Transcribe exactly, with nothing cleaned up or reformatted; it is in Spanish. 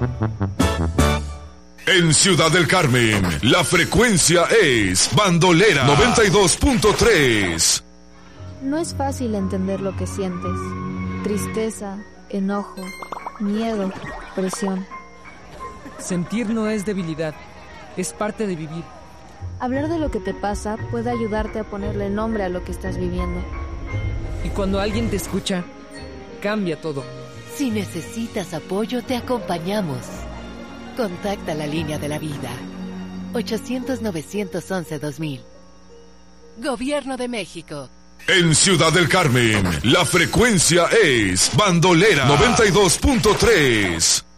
En Ciudad del Carmen, la frecuencia es Bandolera noventa y dos punto tres. No es fácil entender lo que sientes. Tristeza, enojo, miedo, presión. Sentir no es debilidad, es parte de vivir. Hablar de lo que te pasa puede ayudarte a ponerle nombre a lo que estás viviendo. Y cuando alguien te escucha, cambia todo. Si necesitas apoyo, te acompañamos. Contacta la línea de la vida. ochocientos, novecientos once, dos mil. Gobierno de México. En Ciudad del Carmen, la frecuencia es Bandolera noventa y dos punto tres.